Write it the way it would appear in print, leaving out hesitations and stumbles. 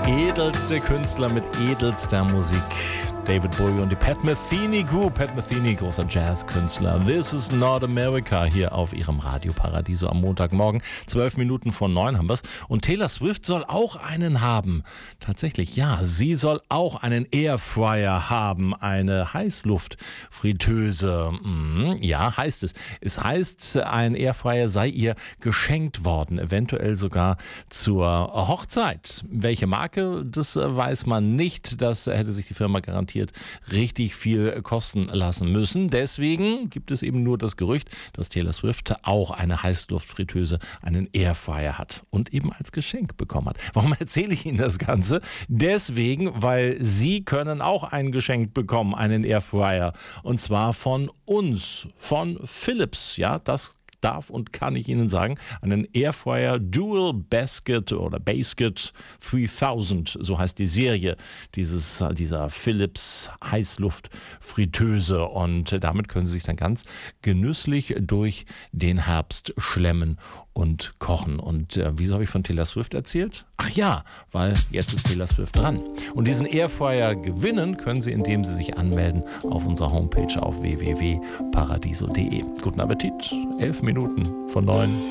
Edelste Künstler mit edelster Musik. David Bowie und die Pat Metheny Group. Pat Metheny, großer Jazzkünstler. This is not America hier auf ihrem Radio Paradiso am Montagmorgen. 9:12 haben wir's. Und Taylor Swift soll auch einen haben. Tatsächlich, ja. Sie soll auch einen Airfryer haben. Eine Heißluftfritteuse. Ja, heißt es. Es heißt, ein Airfryer sei ihr geschenkt worden. Eventuell sogar zur Hochzeit. Welche Marke, das weiß man nicht. Das hätte sich die Firma garantiert richtig viel kosten lassen müssen. Deswegen gibt es eben nur das Gerücht, dass Taylor Swift auch eine Heißluftfritteuse, einen Airfryer hat und eben als Geschenk bekommen hat. Warum erzähle ich Ihnen das Ganze? Deswegen, weil Sie können auch ein Geschenk bekommen, einen Airfryer. Und zwar von uns, von Philips. Ja, das darf und kann ich Ihnen sagen, einen Airfryer Dual Basket oder Basket 3000, so heißt die Serie dieser Philips Heißluftfritteuse, und damit können Sie sich dann ganz genüsslich durch den Herbst schlemmen und kochen. Und wieso habe ich von Taylor Swift erzählt? Ach ja, weil jetzt ist Taylor Swift dran. Und diesen Airfryer gewinnen können Sie, indem Sie sich anmelden auf unserer Homepage auf www.paradiso.de. Guten Appetit, 9:11.